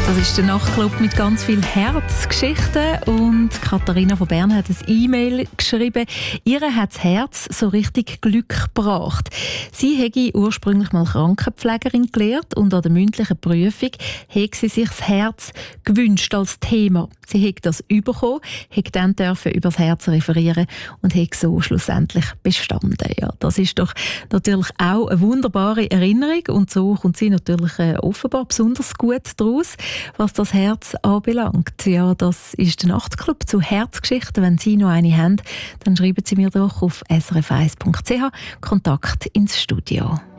Das ist der Nachtclub mit ganz vielen Herzgeschichten und Katharina von Bern hat ein E-Mail geschrieben. Ihr hat das Herz so richtig Glück gebracht. Sie hätte ursprünglich mal Krankenpflegerin gelernt und an der mündlichen Prüfung hätte sie sich das Herz gewünscht als Thema. Sie hätte das bekommen, hätte dann dürfen über das Herz referieren und hätte so schlussendlich bestanden. Ja, das ist doch natürlich auch eine wunderbare Erinnerung und so kommt sie natürlich offenbar besonders gut daraus, was das Herz anbelangt. Ja, das ist der Nachtclub zu Herzgeschichten. Wenn Sie noch eine haben, dann schreiben Sie mir doch auf srf1.ch Kontakt ins Studio.